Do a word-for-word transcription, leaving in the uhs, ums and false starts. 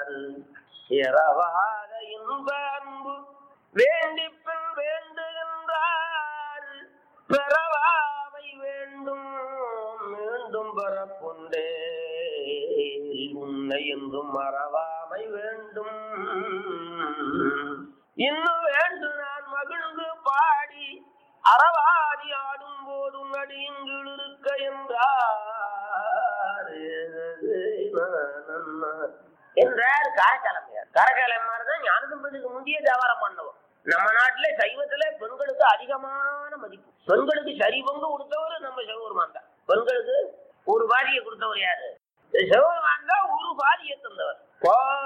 இரவாத இன்ப அன்பு வேண்டிப்பின் வேண்டுகின்றார் பிறவாமை வேண்டும் மீண்டும் பரப்புண்டே உன்னை என்றும் மறவாமை வேண்டும் இன்னும் வேண்டும் நான் மகிழ்ந்து பாடி அறவாதி ஆடும் போது நடியுங்கள் இருக்க என்றார் என்றார் காரக்காலமையார். காரக்காலமையார் தான் ஞானசம்பந்தத்துக்கு முந்தைய வியாபாரம் பண்ணவர். நம்ம நாட்டுல சைவத்துல பெண்களுக்கு அதிகமான மதிப்பு. பெண்களுக்கு சரி பங்கு கொடுத்தவர் நம்ம சிவபெருமான் தான். பெண்களுக்கு ஒரு பாதியை கொடுத்தவர் யாரு? சிவபெருமான் தான் ஒரு பாதியை தந்தவர்.